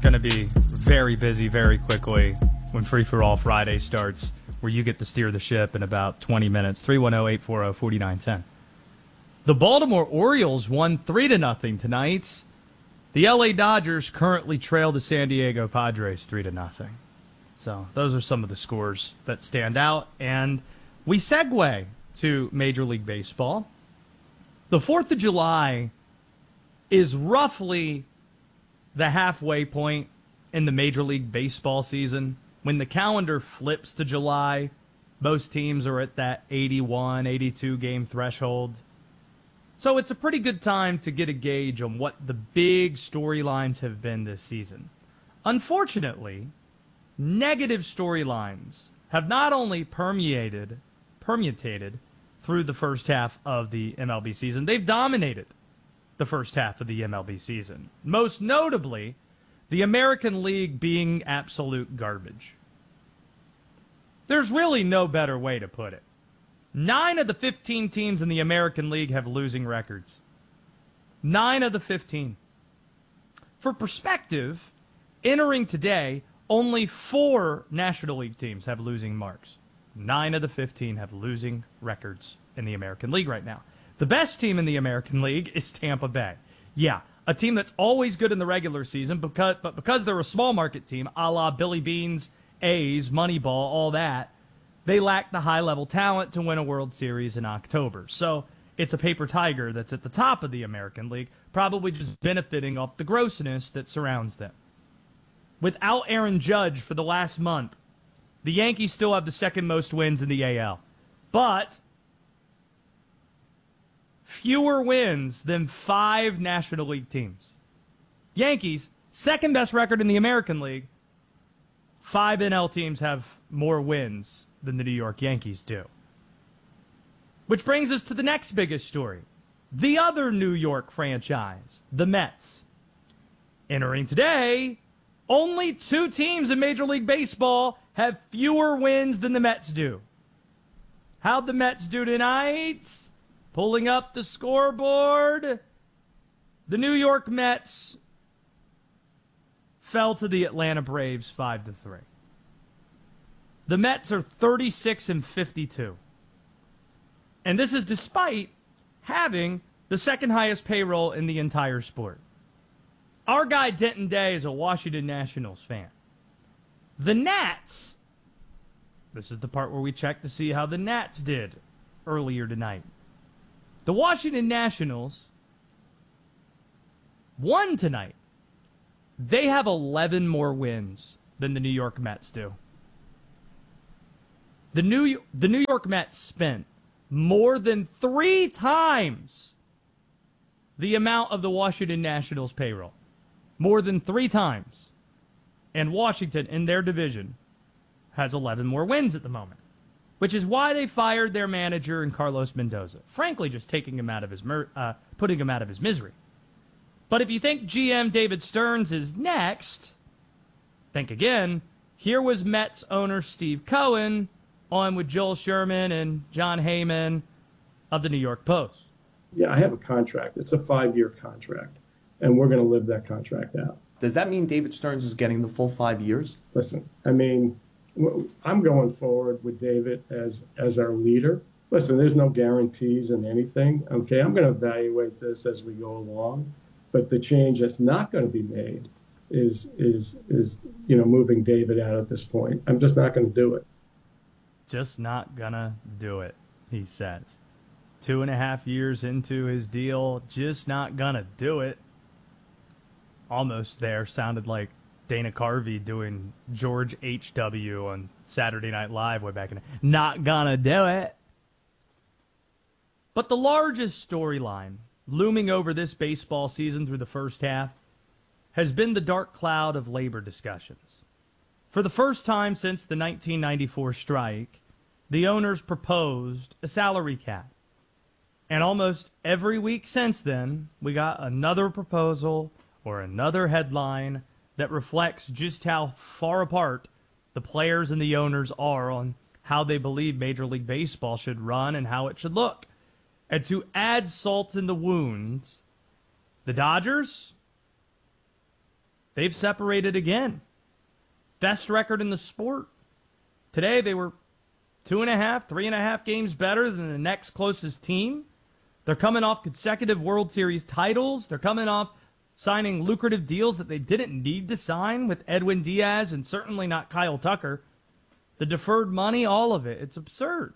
going to be very busy very quickly when Free For All Friday starts, where you get to steer the ship in about 20 minutes. 310-840-4910. The Baltimore Orioles won 3-0 tonight. The LA Dodgers currently trail the San Diego Padres 3-0. So those are some of the scores that stand out. And we segue to Major League Baseball. The 4th of July is roughly the halfway point in the Major League Baseball season. When the calendar flips to July, most teams are at that 81, 82 game threshold. So it's a pretty good time to get a gauge on what the big storylines have been this season. Unfortunately, negative storylines have not only permeated through the first half of the MLB season, they've dominated the first half of the MLB season. Most notably, the American League being absolute garbage. There's really no better way to put it. 9 of the 15 teams in the American League have losing records. 9 of the 15. For perspective, entering today, only 4 National League teams have losing marks. 9 of the 15 have losing records in the American League right now. The best team in the American League is Tampa Bay. Yeah, a team that's always good in the regular season, but because they're a small market team, a la Billy Beans, A's, Moneyball, all that, they lack the high-level talent to win a World Series in October. So it's a paper tiger that's at the top of the American League, probably just benefiting off the grossness that surrounds them. Without Aaron Judge for the last month, the Yankees still have the second most wins in the AL. But fewer wins than 5 National League teams. Yankees, second best record in the American League. 5 NL teams have more wins than the New York Yankees do. Which brings us to the next biggest story. The other New York franchise, the Mets. Entering today, only 2 teams in Major League Baseball have fewer wins than the Mets do. How'd the Mets do tonight? Pulling up the scoreboard. The New York Mets fell to the Atlanta Braves 5-3. The Mets are 36-52. And this is despite having the second highest payroll in the entire sport. Our guy Denton Day is a Washington Nationals fan. The Nats, this is the part where we check to see how the Nats did earlier tonight. The Washington Nationals won tonight. They have 11 more wins than the New York Mets do. The New York Mets spent more than 3 times the amount of the Washington Nationals payroll. More than 3 times. And Washington, in their division, has 11 more wins at the moment. Which is why they fired their manager in Carlos Mendoza. Frankly, just taking him out of his putting him out of his misery. But if you think GM David Stearns is next, think again. Here was Mets owner Steve Cohen on with Joel Sherman and John Heyman of the New York Post. Yeah, I have a contract. It's a 5-year contract, and we're going to live that contract out. Does that mean David Stearns is getting the full 5 years? Listen, I mean, I'm going forward with David as our leader. Listen, there's no guarantees in anything. Okay, I'm going to evaluate this as we go along, but the change that's not going to be made is moving David out at this point. I'm just not going to do it. Just not gonna do it, he says. 2.5 years into his deal, just not gonna do it. Almost there. Sounded like Dana Carvey doing George H.W. on Saturday Night Live way back in. Not gonna do it. But the largest storyline looming over this baseball season through the first half has been the dark cloud of labor discussions. For the first time since the 1994 strike, the owners proposed a salary cap. And almost every week since then, we got another proposal or another headline that reflects just how far apart the players and the owners are on how they believe Major League Baseball should run and how it should look. And to add salt in the wounds, the Dodgers, they've separated again. Best record in the sport. Today they were 2.5, 3.5 games better than the next closest team. They're coming off consecutive World Series titles. They're coming off signing lucrative deals that they didn't need to sign with Edwin Diaz and certainly not Kyle Tucker. The deferred money, all of it. It's absurd.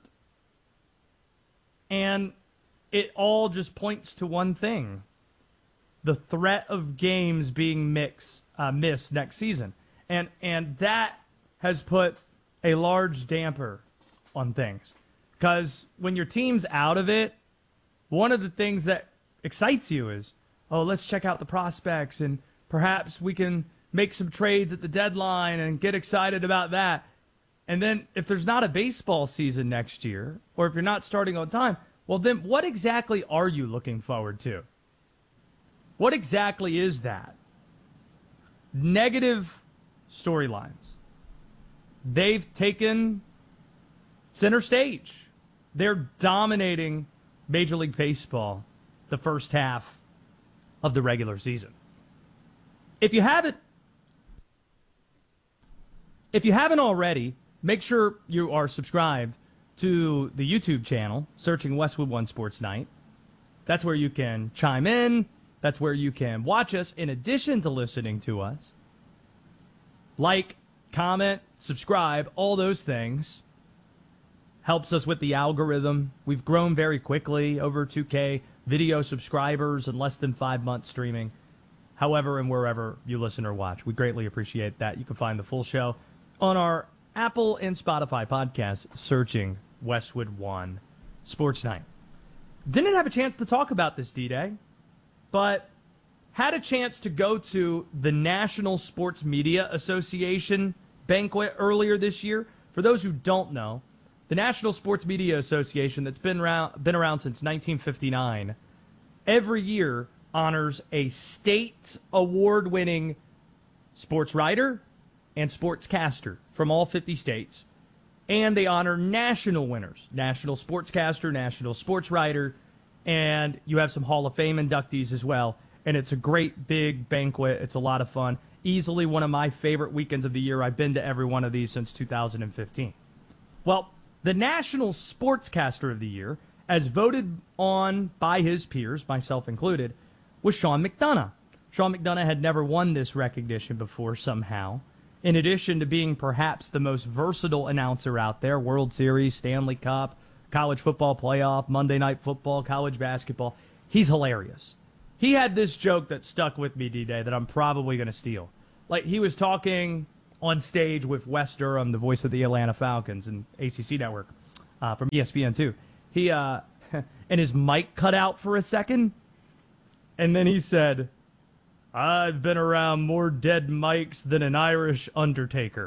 And it all just points to one thing. The threat of games being missed next season. And that has put a large damper on things. Because when your team's out of it, one of the things that excites you is, oh, let's check out the prospects and perhaps we can make some trades at the deadline and get excited about that. And then if there's not a baseball season next year, or if you're not starting on time, well, then what exactly are you looking forward to? What exactly is that? Negative storylines. They've taken center stage. They're dominating Major League Baseball the first half of the regular season. If you haven't already, make sure you are subscribed to the YouTube channel, searching Westwood One Sports Night. That's where you can chime in. That's where you can watch us in addition to listening to us. Like, comment, subscribe, all those things. Helps us with the algorithm. We've grown very quickly, over 2K video subscribers in less than 5 months streaming. However and wherever you listen or watch. We greatly appreciate that. You can find the full show on our Apple and Spotify podcast, searching Westwood One Sports Night. Didn't have a chance to talk about this D-Day, but had a chance to go to the National Sports Media Association banquet earlier this year. For those who don't know, the National Sports Media Association, that's been around since 1959, every year honors a state award-winning sports writer and sportscaster from all 50 states. And they honor national winners, national sportscaster, national sports writer, and you have some Hall of Fame inductees as well. And it's a great big banquet. It's a lot of fun. Easily one of my favorite weekends of the year. I've been to every one of these since 2015. Well, the National Sportscaster of the Year, as voted on by his peers, myself included, was Sean McDonough. Sean McDonough had never won this recognition before somehow. In addition to being perhaps the most versatile announcer out there, World Series, Stanley Cup, college football playoff, Monday Night Football, college basketball, he's hilarious. He had this joke that stuck with me, D-Day, that I'm probably going to steal. Like, he was talking on stage with Wes Durham, the voice of the Atlanta Falcons and ACC Network from ESPN2. He and his mic cut out for a second, and then he said, "I've been around more dead mics than an Irish undertaker."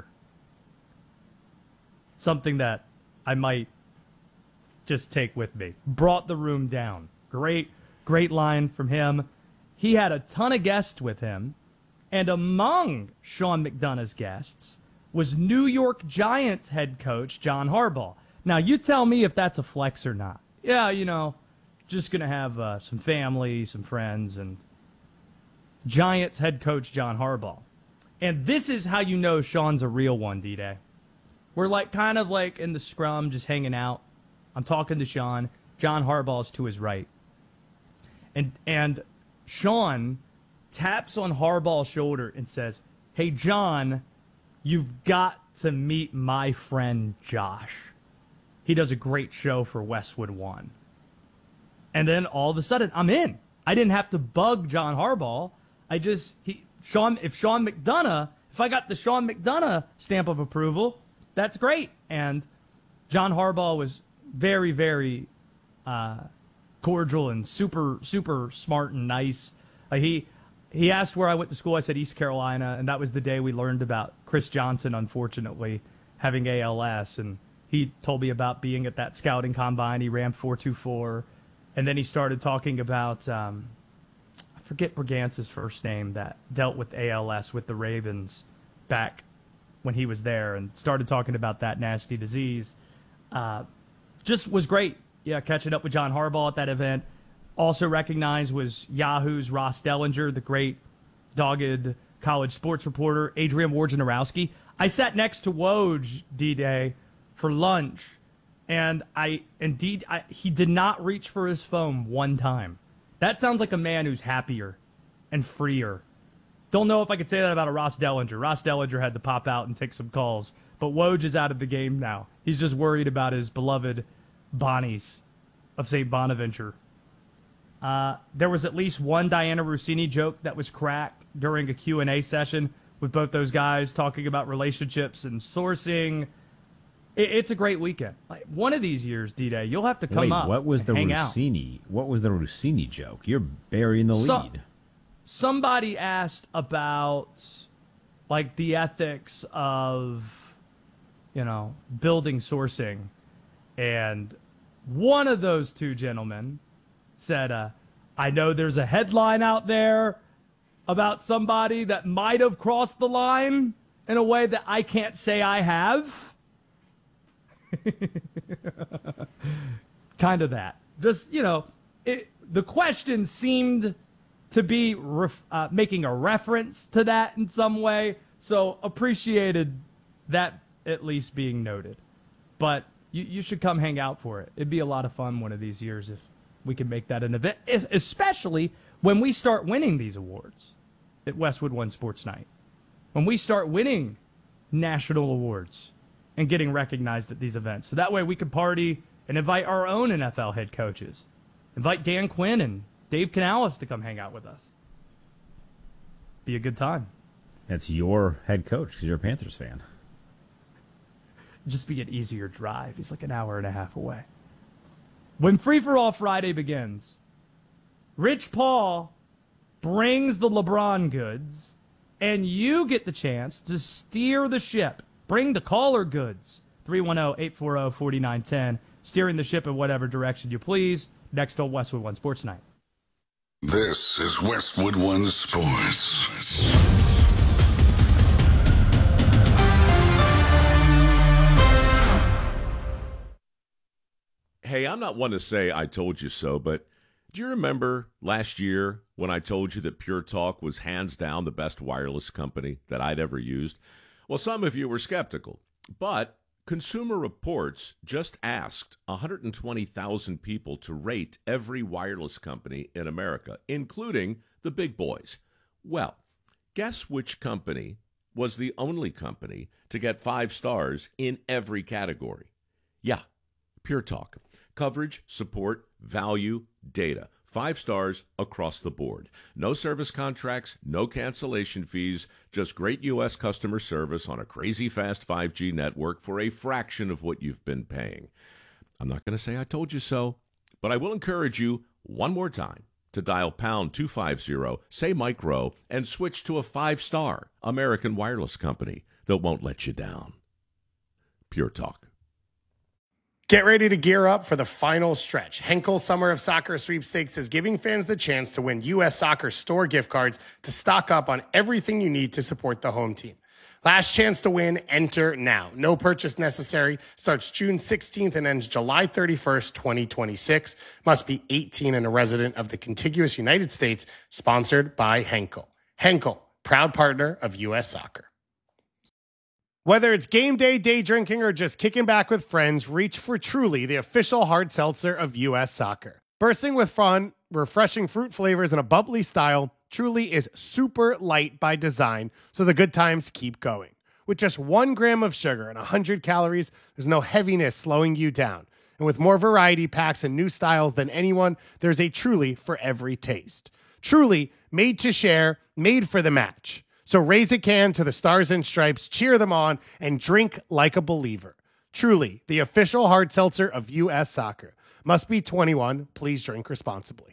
Something that I might just take with me. Brought the room down. Great line from him. He had a ton of guests with him. And among Sean McDonough's guests was New York Giants head coach John Harbaugh. Now, you tell me if that's a flex or not. Yeah, just going to have some family, some friends, and Giants head coach John Harbaugh. And this is how you know Sean's a real one, D-Day. We're kind of in the scrum, just hanging out. I'm talking to Sean. John Harbaugh's to his right. And Sean taps on Harbaugh's shoulder and says, "Hey, John, you've got to meet my friend Josh. He does a great show for Westwood One." And then all of a sudden, I'm in. I didn't have to bug John Harbaugh. If I got the Sean McDonough stamp of approval, that's great. And John Harbaugh was very, very cordial and super, super smart and nice. He asked where I went to school. I said East Carolina, and that was the day we learned about Chris Johnson, unfortunately, having ALS. And he told me about being at that scouting combine. He ran 4.24, and then he started talking about I forget Bragance's first name that dealt with ALS with the Ravens back when he was there, and started talking about that nasty disease. Just was great. Yeah, catching up with John Harbaugh at that event. Also recognized was Yahoo's Ross Dellinger, the great dogged college sports reporter Adrian Wojnarowski. I sat next to Woj D-Day for lunch, and he did not reach for his phone one time. That sounds like a man who's happier and freer. Don't know if I could say that about a Ross Dellinger. Ross Dellinger had to pop out and take some calls, but Woj is out of the game now. He's just worried about his beloved Bonnies of St. Bonaventure. There was at least one Diana Rossini joke that was cracked during a Q&A session with both those guys talking about relationships and sourcing. It's a great weekend. Like, one of these years, D-Day, you'll have to come up. What was the hang Rossini? Out. What was the Rossini joke? You're burying the lead. Somebody asked about like the ethics of, building sourcing, and one of those two gentlemen said, I know there's a headline out there about somebody that might have crossed the line in a way that I can't say I have. Kind of that. Just, the question seemed to be making a reference to that in some way, so appreciated that at least being noted. But you should come hang out for it. It'd be a lot of fun one of these years if we can make that an event, especially when we start winning these awards at Westwood One Sports Night. When we start winning national awards and getting recognized at these events. So that way we can party and invite our own NFL head coaches. Invite Dan Quinn and Dave Canales to come hang out with us. Be a good time. That's your head coach because you're a Panthers fan. Just be an easier drive. He's like an hour and a half away. When Free For All Friday begins, Rich Paul brings the LeBron goods, and you get the chance to steer the ship. Bring the caller goods. 310-840-4910. Steering the ship in whatever direction you please. Next on Westwood One Sports Night. This is Westwood One Sports. Hey, I'm not one to say I told you so, but do you remember last year when I told you that Pure Talk was hands down the best wireless company that I'd ever used? Well, some of you were skeptical, but Consumer Reports just asked 120,000 people to rate every wireless company in America, including the big boys. Well, guess which company was the only company to get 5 stars in every category? Yeah, Pure Talk. Coverage, support, value, data. 5 stars across the board. No service contracts, no cancellation fees, just great U.S. customer service on a crazy fast 5G network for a fraction of what you've been paying. I'm not going to say I told you so, but I will encourage you one more time to dial pound 250, say Mike Rowe, and switch to a 5-star American wireless company that won't let you down. Pure Talk. Get ready to gear up for the final stretch. Henkel Summer of Soccer Sweepstakes is giving fans the chance to win U.S. Soccer store gift cards to stock up on everything you need to support the home team. Last chance to win, enter now. No purchase necessary. Starts June 16th and ends July 31st, 2026. Must be 18 and a resident of the contiguous United States. Sponsored by Henkel. Henkel, proud partner of U.S. Soccer. Whether it's game day, day drinking, or just kicking back with friends, reach for Truly, the official hard seltzer of U.S. Soccer. Bursting with fun, refreshing fruit flavors, and a bubbly style, Truly is super light by design, so the good times keep going. With just 1 gram of sugar and 100 calories, there's no heaviness slowing you down. And with more variety packs and new styles than anyone, there's a Truly for every taste. Truly, made to share, made for the match. So raise a can to the Stars and Stripes, cheer them on, and drink like a believer. Truly, the official hard seltzer of U.S. Soccer. Must be 21. Please drink responsibly.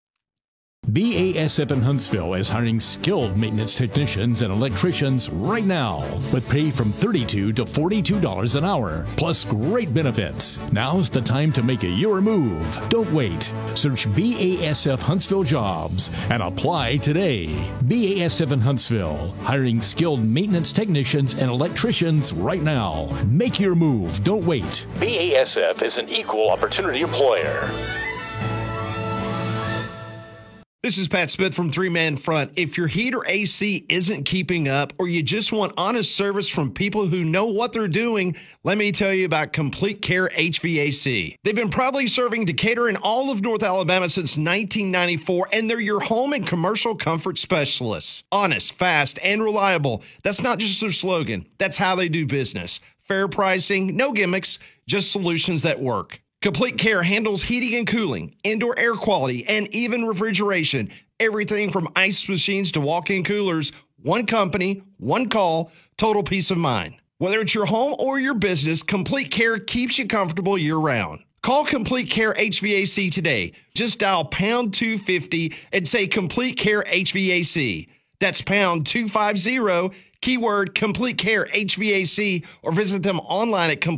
BASF in Huntsville is hiring skilled maintenance technicians and electricians right now, with pay from $32 to $42 an hour, plus great benefits. Now's the time to make your move. Don't wait. Search BASF Huntsville Jobs and apply today. BASF in Huntsville, hiring skilled maintenance technicians and electricians right now. Make your move. Don't wait. BASF is an equal opportunity employer. This is Pat Smith from Three Man Front. If your heat or AC isn't keeping up, or you just want honest service from people who know what they're doing, let me tell you about Complete Care HVAC. They've been proudly serving Decatur and all of North Alabama since 1994, and they're your home and commercial comfort specialists. Honest, fast, and reliable. That's not just their slogan. That's how they do business. Fair pricing, no gimmicks, just solutions that work. Complete Care handles heating and cooling, indoor air quality, and even refrigeration. Everything from ice machines to walk-in coolers. One company, one call, total peace of mind. Whether it's your home or your business, Complete Care keeps you comfortable year-round. Call Complete Care HVAC today. Just dial pound 250 and say Complete Care HVAC. That's pound 250, keyword Complete Care HVAC, or visit them online at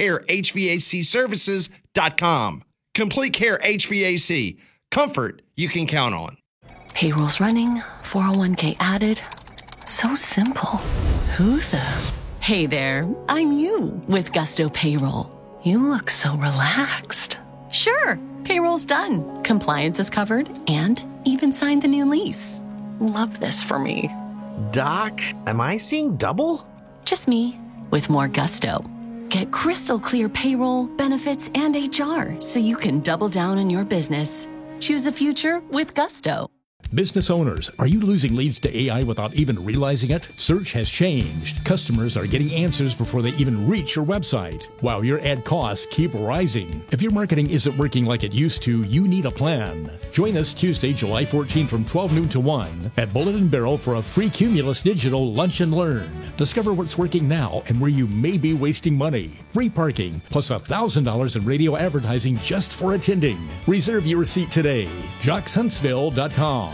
CompleteCareHVACServices.com. Complete Care HVAC. Comfort you can count on. Payroll's running, 401k added. So simple. Who the? Hey there, I'm you with Gusto Payroll. You look so relaxed. Sure, payroll's done. Compliance is covered and even signed the new lease. Love this for me. Doc, am I seeing double? Just me, with more gusto. Get crystal clear payroll, benefits, and HR so you can double down on your business. Choose a future with gusto. Business owners, are you losing leads to AI without even realizing it? Search has changed. Customers are getting answers before they even reach your website, while your ad costs keep rising. If your marketing isn't working like it used to, you need a plan. Join us Tuesday, July 14 from 12 noon to 1 at Bullet and Barrel for a free Cumulus Digital Lunch and Learn. Discover what's working now and where you may be wasting money. Free parking, plus $1,000 in radio advertising just for attending. Reserve your seat today. JocksHuntsville.com.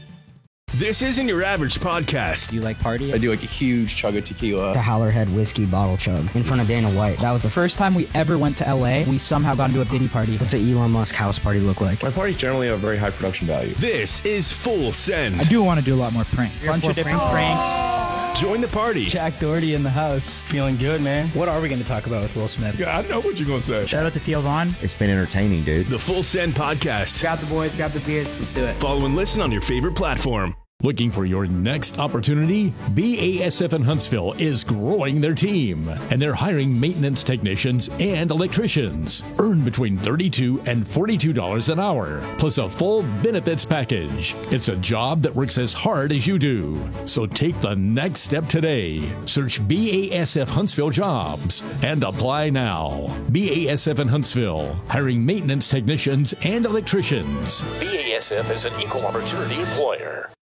This isn't your average podcast. Do you like party? I do like a huge chug of tequila. The Howlerhead whiskey bottle chug in front of Dana White. That was the first time we ever went to LA. We somehow got into a Diddy party. What's an Elon Musk house party look like? My parties generally have very high production value. This is Full Send. I do want to do a lot more pranks. Bunch of different pranks. Join the party. Jack Doherty in the house. Feeling good, man. What are we going to talk about with Will Smith? Yeah, I know what you're going to say. Shout out to Theo Vaughn. It's been entertaining, dude. The Full Send podcast. Grab the boys, grab the beers. Let's do it. Follow and listen on your favorite platform. Looking for your next opportunity? BASF in Huntsville is growing their team, and they're hiring maintenance technicians and electricians. Earn between $32 and $42 an hour, plus a full benefits package. It's a job that works as hard as you do. So take the next step today. Search BASF Huntsville Jobs and apply now. BASF in Huntsville, hiring maintenance technicians and electricians. BASF is an equal opportunity employer.